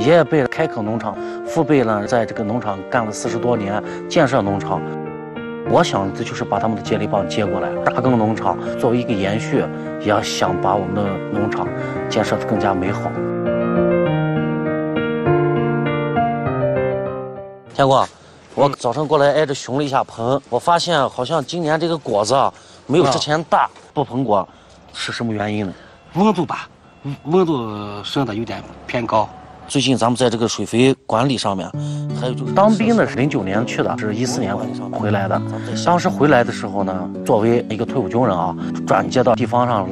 爷爷辈开垦农场，父辈呢在这个农场干了40多年，建设农场。我想这就是把他们的接力棒接过来，大耕农场作为一个延续，也想把我们的农场建设得更加美好。天光，我早晨过来挨着熊了一下棚，我发现好像今年这个果子啊没有之前大，不膨果是什么原因呢？ 温度吧，温度升的有点偏高。 最近咱们在这个水肥管理上面，还有就是当兵的是09年去的，是14年回来的。当时回来的时候呢，作为一个退伍军人啊，转接到地方上